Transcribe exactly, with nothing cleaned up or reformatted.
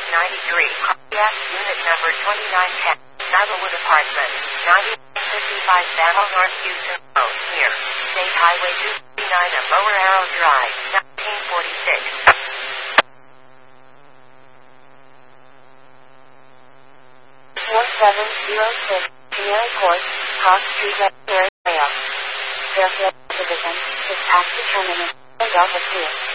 ninety-three, Cardiac Unit Number twenty-nine ten, Snyderwood Apartments, ninety-nine fifty-five Battle North Houston Road, near State Highway two fifty-nine and Lower Arrow Drive, nineteen forty-six. four seven zero six, Canary Court, Cross Street, Area. Fairfield Division, is tax determinant, Delta two.